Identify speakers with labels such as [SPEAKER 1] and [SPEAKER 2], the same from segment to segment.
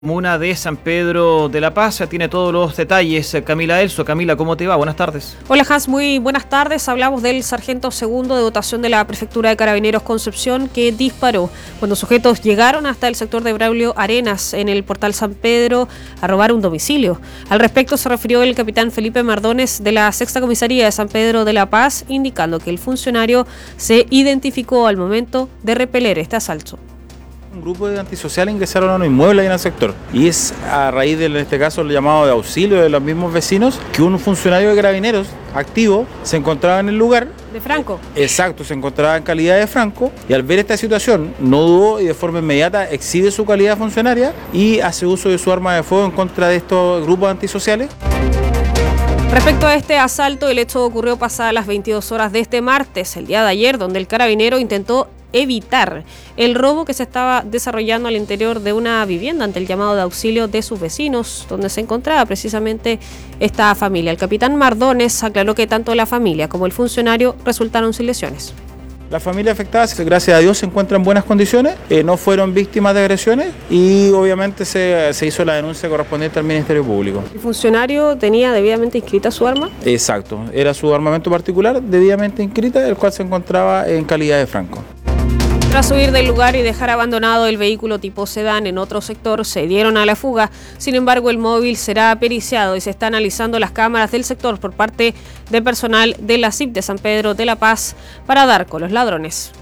[SPEAKER 1] Comuna de San Pedro de la Paz. Tiene todos los detalles Camila Elso. Camila, ¿cómo te va? Buenas tardes.
[SPEAKER 2] Hola Hans, muy buenas tardes. Hablamos del sargento segundo de dotación de la Prefectura de Carabineros Concepción, que disparó cuando sujetos llegaron hasta el sector de Braulio Arenas en el portal San Pedro a robar un domicilio. Al respecto se refirió el capitán Felipe Mardones de la Sexta Comisaría de San Pedro de la Paz, indicando que el funcionario se identificó al momento de repeler este asalto.
[SPEAKER 3] Un grupo de antisociales ingresaron a un inmueble ahí en el sector y es a raíz de, en este caso, el llamado de auxilio de los mismos vecinos, que un funcionario de Carabineros activo se encontraba en el lugar.
[SPEAKER 2] ¿De Franco?
[SPEAKER 3] Exacto, se encontraba en calidad de Franco y al ver esta situación no dudó y de forma inmediata exhibe su calidad funcionaria y hace uso de su arma de fuego en contra de estos grupos antisociales.
[SPEAKER 2] Respecto a este asalto, el hecho ocurrió pasadas las 22 horas de este martes, el día de ayer, donde el carabinero intentó evitar el robo que se estaba desarrollando al interior de una vivienda ante el llamado de auxilio de sus vecinos, donde se encontraba precisamente esta familia. El capitán Mardones aclaró que tanto la familia como el funcionario resultaron sin lesiones.
[SPEAKER 3] La familia afectada, gracias a Dios, se encuentra en buenas condiciones, no fueron víctimas de agresiones y obviamente se hizo la denuncia correspondiente al Ministerio Público.
[SPEAKER 2] ¿El funcionario tenía debidamente inscrita su arma?
[SPEAKER 3] Exacto, era su armamento particular debidamente inscrita, el cual se encontraba en calidad de Franco.
[SPEAKER 2] Tras huir del lugar y dejar abandonado el vehículo tipo sedán en otro sector, se dieron a la fuga. Sin embargo, el móvil será periciado y se está analizando las cámaras del sector por parte de personal de la CIP de San Pedro de la Paz para dar con los ladrones.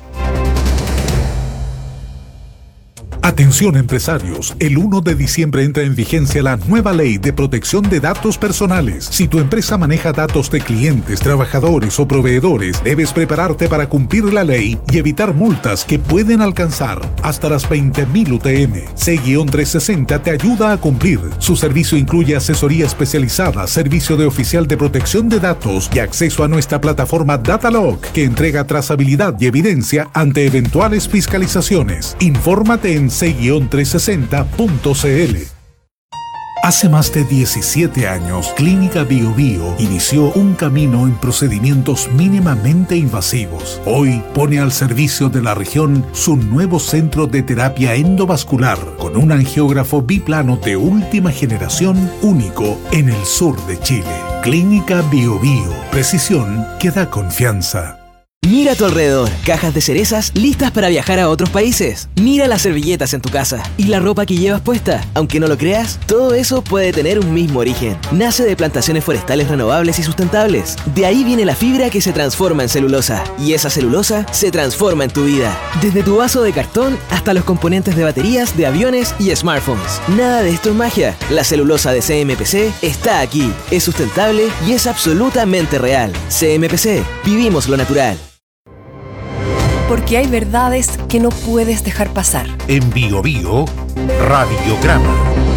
[SPEAKER 4] Atención empresarios, el 1 de diciembre entra en vigencia la nueva ley de protección de datos personales. Si tu empresa maneja datos de clientes, trabajadores o proveedores, debes prepararte para cumplir la ley y evitar multas que pueden alcanzar hasta las 20.000 UTM. C-360 te ayuda a cumplir. Su servicio incluye asesoría especializada, servicio de oficial de protección de datos y acceso a nuestra plataforma Datalog, que entrega trazabilidad y evidencia ante eventuales fiscalizaciones. Infórmate en c-360.cl. Hace más de 17 años, Clínica Bio Bio inició un camino en procedimientos mínimamente invasivos. Hoy pone al servicio de la región su nuevo centro de terapia endovascular con un angiógrafo biplano de última generación único en el sur de Chile. Clínica Bio Bio. Precisión que da confianza.
[SPEAKER 5] Mira a tu alrededor, cajas de cerezas listas para viajar a otros países. Mira las servilletas en tu casa y la ropa que llevas puesta. Aunque no lo creas, todo eso puede tener un mismo origen. Nace de plantaciones forestales renovables y sustentables. De ahí viene la fibra que se transforma en celulosa. Y esa celulosa se transforma en tu vida. Desde tu vaso de cartón hasta los componentes de baterías, de aviones y smartphones. Nada de esto es magia. La celulosa de CMPC está aquí. Es sustentable y es absolutamente real. CMPC. Vivimos lo natural.
[SPEAKER 6] Porque hay verdades que no puedes dejar pasar.
[SPEAKER 4] En Bio Bio, Radiograma.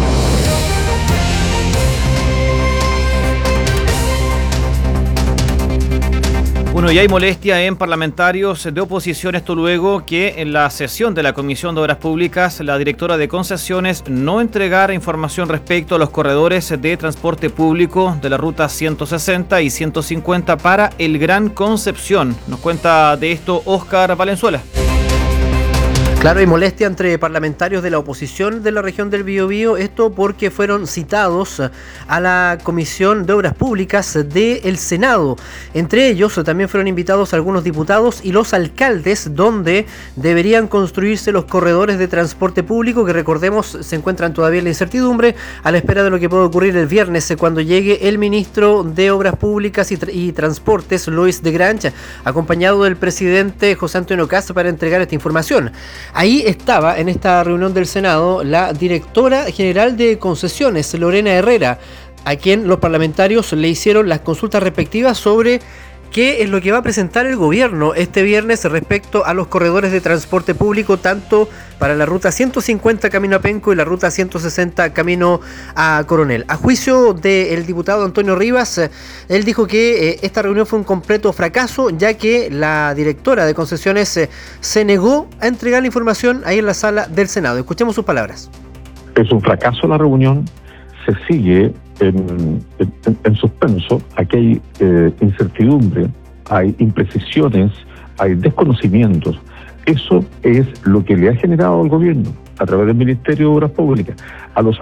[SPEAKER 1] Bueno, y hay molestia en parlamentarios de oposición, esto luego que en la sesión de la Comisión de Obras Públicas la directora de Concesiones no entregara información respecto a los corredores de transporte público de la ruta 160 y 150 para el Gran Concepción. Nos cuenta de esto Óscar Valenzuela.
[SPEAKER 7] Claro, hay molestia entre parlamentarios de la oposición de la región del Biobío, esto porque fueron citados a la Comisión de Obras Públicas del Senado. Entre ellos también fueron invitados algunos diputados y los alcaldes, donde deberían construirse los corredores de transporte público, que recordemos se encuentran todavía en la incertidumbre, a la espera de lo que puede ocurrir el viernes, cuando llegue el ministro de Obras Públicas y Transportes, Luis de Grange, acompañado del presidente José Antonio Cast, para entregar esta información. Ahí estaba en esta reunión del Senado la directora general de Concesiones, Lorena Herrera, a quien los parlamentarios le hicieron las consultas respectivas sobre qué es lo que va a presentar el gobierno este viernes respecto a los corredores de transporte público, tanto para la ruta 150 camino a Penco y la ruta 160 camino a Coronel. A juicio del diputado Antonio Rivas, él dijo que esta reunión fue un completo fracaso, ya que la directora de Concesiones se negó a entregar la información ahí en la sala del Senado. Escuchemos sus palabras.
[SPEAKER 8] Es un fracaso la reunión, se sigue en suspenso. Aquí hay incertidumbre, hay imprecisiones, hay desconocimientos Eso es lo que le ha generado al gobierno, a través del Ministerio de Obras Públicas, a los